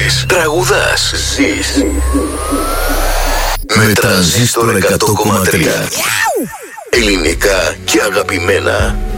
Τραγουδάρεις, τραγουδάς, ζεις. Με Τρανζίστορ 100,3. Ελληνικά και αγαπημένα.